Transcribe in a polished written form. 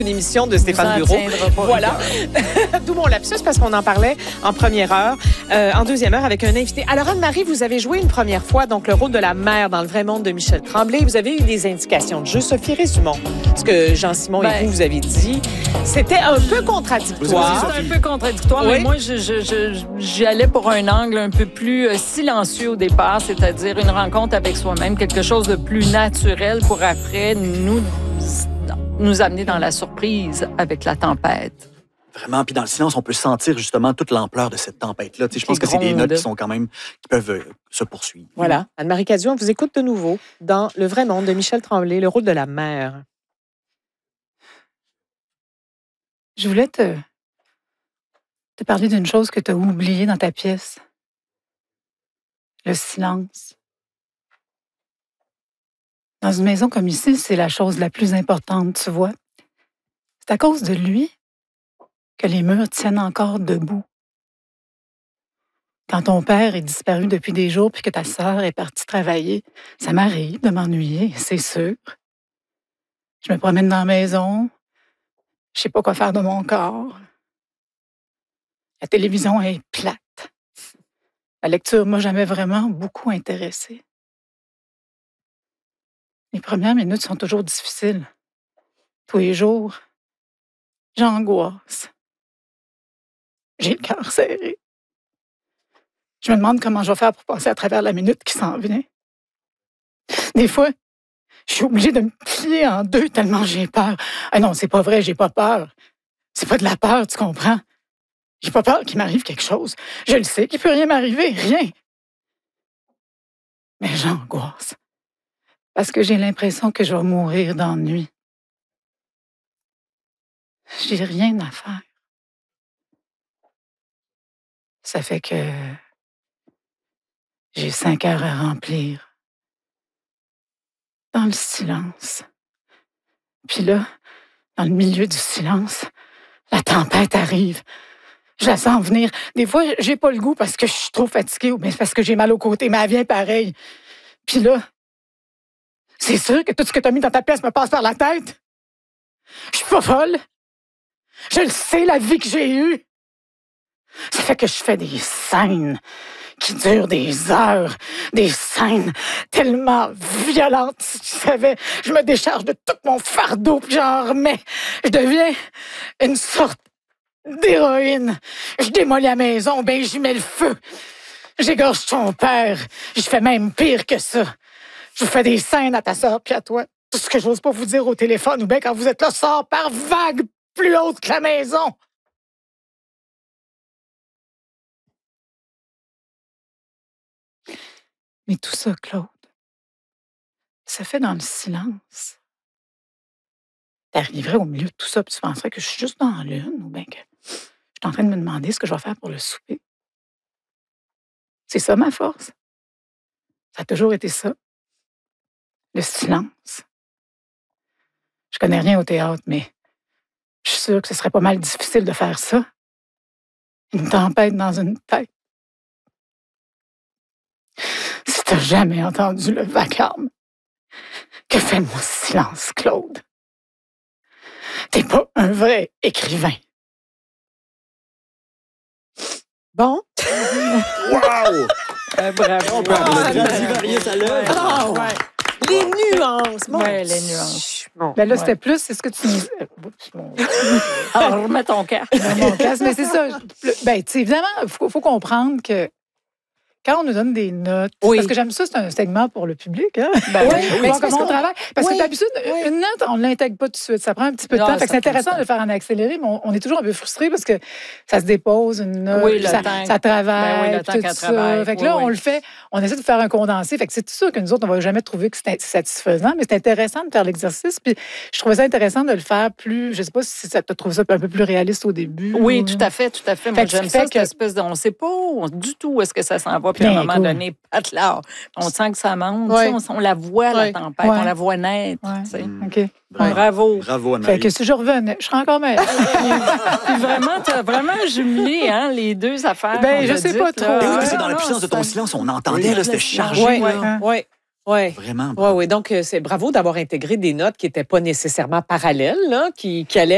Une émission de Stéphane Bureau. Voilà. D'où mon lapsus, parce qu'on en parlait en première heure, en deuxième heure avec un invité. Alors, Anne-Marie, vous avez joué une première fois donc le rôle de la mère dans Le vrai monde de Michel Tremblay. Vous avez eu des indications de jeu. Sophie Résumont, ce que Jean-Simon et vous avez dit, c'était un peu contradictoire. C'était un peu contradictoire, oui. Mais moi, j'allais pour un angle un peu plus silencieux au départ, c'est-à-dire une rencontre avec soi-même, quelque chose de plus naturel pour après nous amener dans la surprise avec la tempête. Vraiment, puis dans le silence, on peut sentir justement toute l'ampleur de cette tempête-là. Je pense que c'est des notes qui sont quand même, qui peuvent se poursuivre. Voilà. Anne-Marie Cadieux, on vous écoute de nouveau dans Le vrai monde de Michel Tremblay, le rôle de la mère. Je voulais te parler d'une chose que tu as oubliée dans ta pièce. Le silence. Dans une maison comme ici, c'est la chose la plus importante, tu vois. C'est à cause de lui que les murs tiennent encore debout. Quand ton père est disparu depuis des jours puis que ta sœur est partie travailler, ça m'arrive de m'ennuyer, c'est sûr. Je me promène dans la maison, je sais pas quoi faire de mon corps. La télévision est plate. La lecture m'a jamais vraiment beaucoup intéressée. Les premières minutes sont toujours difficiles. Tous les jours, j'angoisse. J'ai le cœur serré. Je me demande comment je vais faire pour passer à travers la minute qui s'en vient. Des fois, je suis obligée de me plier en deux tellement j'ai peur. Ah non, c'est pas vrai, j'ai pas peur. C'est pas de la peur, tu comprends? J'ai pas peur qu'il m'arrive quelque chose. Je le sais qu'il peut rien m'arriver, rien. Mais j'angoisse. Parce que j'ai l'impression que je vais mourir d'ennui. J'ai rien à faire. Ça fait que j'ai 5 heures à remplir. Dans le silence. Puis là, dans le milieu du silence, la tempête arrive. Je la sens venir. Des fois, j'ai pas le goût parce que je suis trop fatiguée ou bien parce que j'ai mal au côté, mais elle vient pareil. Puis là, c'est sûr que tout ce que tu as mis dans ta pièce me passe par la tête. Je suis pas folle. Je le sais, la vie que j'ai eue. Ça fait que je fais des scènes qui durent des heures, des scènes tellement violentes. Si tu savais, je me décharge de tout mon fardeau, puis j'en remets. Je deviens une sorte d'héroïne. Je démolis la maison, ben j'y mets le feu. J'égorge ton père. Je fais même pire que ça. Je fais des scènes à ta sœur puis à toi. Tout ce que j'ose pas vous dire au téléphone ou bien quand vous êtes là sort par vagues plus haute que la maison. Mais tout ça, Claude, ça fait dans le silence. T'arriverais au milieu de tout ça puis tu penserais que je suis juste dans la lune ou bien que je suis en train de me demander ce que je vais faire pour le souper. C'est ça ma force. Ça a toujours été ça. Le silence. Je connais rien au théâtre, mais je suis sûre que ce serait pas mal difficile de faire ça. Une tempête dans une tête. Si t'as jamais entendu le vacarme, que fait mon silence, Claude? T'es pas un vrai écrivain. Bon. Wow! Bravo. On peut applaudir. Les nuances. Bon. Oui, les nuances. Bon. Ben là, c'était plus, c'est ce que tu disais. Alors, remets ton casque. Mon casque, mais c'est ça. Ben, tu sais, évidemment, il faut comprendre que quand on nous donne des notes, parce que j'aime ça, c'est un segment pour le public, hein? Ben oui, oui, comment on travaille. Parce que d'habitude, une note, on ne l'intègre pas tout de suite. Ça prend un petit peu de temps. Fait que c'est intéressant de le faire en accéléré, mais on est toujours un peu frustré parce que ça se dépose, une note, ça travaille, ben oui, le temps qu'elle ça. travaille. Fait que là, on le fait, on essaie de faire un condensé. Fait que c'est tout sûr que nous autres, on ne va jamais trouver que c'est satisfaisant, mais c'est intéressant de faire l'exercice. Puis je trouvais ça intéressant de le faire plus, je ne sais pas si tu as trouvé ça un peu plus réaliste au début. Oui, tout à fait, tout à fait. Moi, j'aime ça, cette espèce de... On ne sait pas du tout où est-ce que ça s'en va, puis à un moment donné, là, on sent que ça monte, on la voit, la tempête, on la voit naître. OK. Bravo. Bravo, Anne-Marie. Fait que si je revenais, je serais encore meilleure. Puis vraiment, tu as vraiment jumelé les deux affaires. Ben, je sais pas trop. Parce que dans la puissance de ton silence, on entendait, là, c'était chargé. Oui. Vraiment. Oui. Donc, c'est bravo d'avoir intégré des notes qui n'étaient pas nécessairement parallèles, là, qui allaient